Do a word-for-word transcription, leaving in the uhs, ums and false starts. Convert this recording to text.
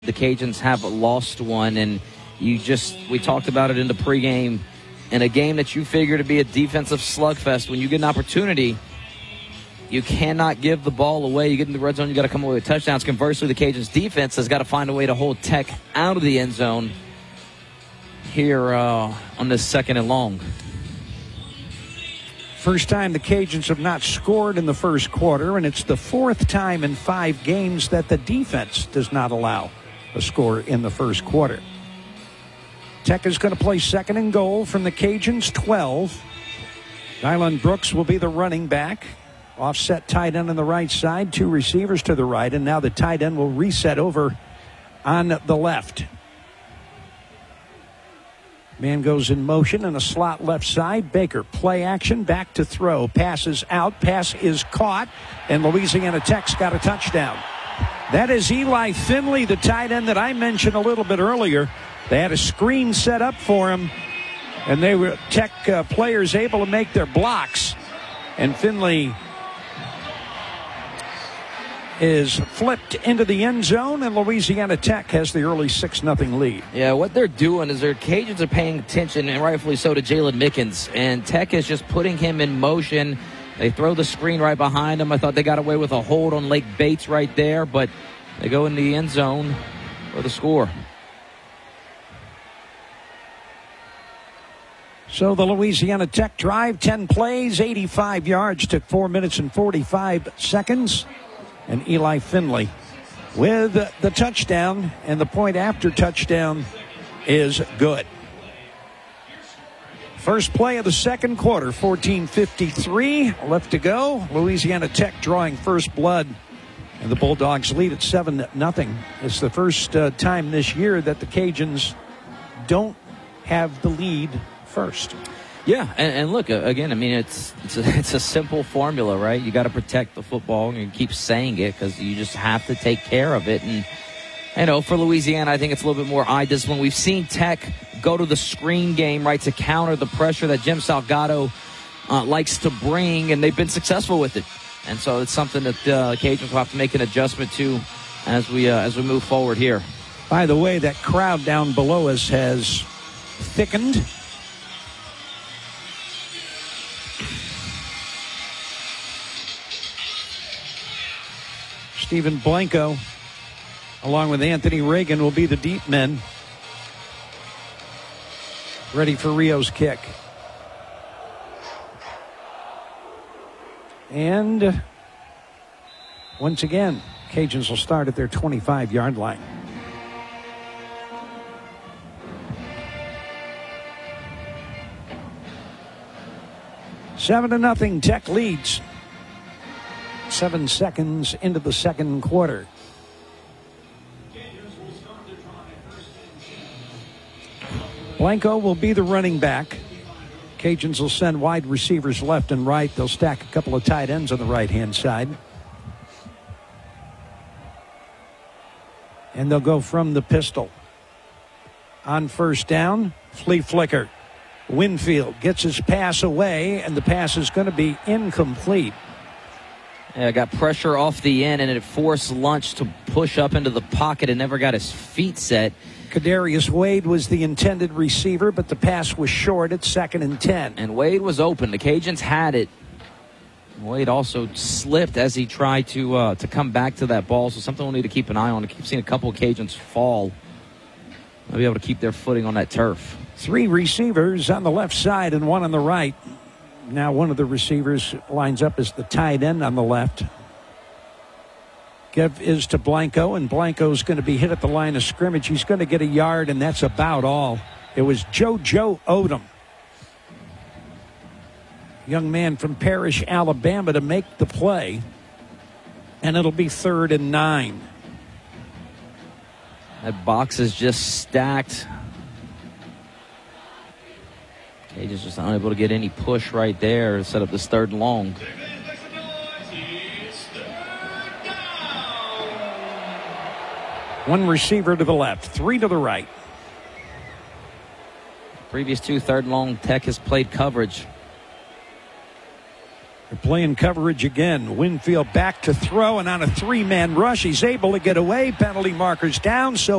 The Cajuns have lost one, and you just, we talked about it in the pregame, in a game that you figure to be a defensive slugfest. When you get an opportunity, you cannot give the ball away. You get in the red zone, you got to come away with touchdowns. Conversely, the Cajuns defense has got to find a way to hold Tech out of the end zone here uh, on this second and long. First time the Cajuns have not scored in the first quarter, and it's the fourth time in five games that the defense does not allow a score in the first quarter. Tech is going to play second and goal from the Cajuns twelve. Dylan Brooks will be the running back. Offset tight end on the right side, two receivers to the right, and now the tight end will reset over on the left. Man goes in motion in a slot left side. Baker, play action, back to throw. Passes out, pass is caught, and Louisiana Tech's got a touchdown. That is Eli Finley, the tight end that I mentioned a little bit earlier. They had a screen set up for him, and they were Tech uh, players able to make their blocks. And Finley is flipped into the end zone, and Louisiana Tech has the early six nothing lead. Yeah, what they're doing is their Cajuns are paying attention, and rightfully so, to Jalen Mickens. And Tech is just putting him in motion. They throw the screen right behind him. I thought they got away with a hold on Lake Bates right there, but they go in the end zone for the score. So the Louisiana Tech drive, ten plays, eighty-five yards, took four minutes and forty-five seconds. And Eli Finley with the touchdown, and the point after touchdown is good. First play of the second quarter, fourteen fifty-three left to go. Louisiana Tech drawing first blood, and the Bulldogs lead at seven nothing. It's the first uh, time this year that the Cajuns don't have the lead first. Yeah, and, and look, uh, again, I mean, it's it's a, it's a simple formula, right? You got to protect the football, and you keep saying it because you just have to take care of it. And, you know, for Louisiana, I think it's a little bit more eye discipline. We've seen Tech go to the screen game, right, to counter the pressure that Jim Salgado uh, likes to bring, and they've been successful with it. And so it's something that uh, Cajuns will have to make an adjustment to as we uh, as we move forward here. By the way, that crowd down below us has thickened. Stephen Blanco, along with Anthony Reagan, will be the deep men. Ready for Rio's kick. And once again, Cajuns will start at their twenty-five-yard line. Seven to nothing, Tech leads. Seven seconds into the second quarter. Blanco will be the running back. Cajuns will send wide receivers left and right. They'll stack a couple of tight ends on the right-hand side. And they'll go from the pistol. On first down, flea flicker. Winfield gets his pass away, and the pass is going to be incomplete. Yeah, got pressure off the end, and it forced Lunch to push up into the pocket and never got his feet set. Kadarius Wade was the intended receiver, but the pass was short at second and ten. And Wade was open. The Cajuns had it. Wade also slipped as he tried to uh, to come back to that ball, so something we'll need to keep an eye on. I keep seeing a couple of Cajuns fall. They'll be able to keep their footing on that turf. Three receivers on the left side and one on the right. Now one of the receivers lines up as the tight end on the left. Give is to Blanco, and Blanco's going to be hit at the line of scrimmage. He's going to get a yard, and that's about all. It was JoJo Odom, young man from Parrish, Alabama, to make the play. And it'll be third and nine. That box is just stacked. Cajuns just unable to get any push right there to set up this third and long. One receiver to the left, three to the right. Previous two third and long, Tech has played coverage. They're playing coverage again. Winfield back to throw, and on a three-man rush, he's able to get away. Penalty markers down, so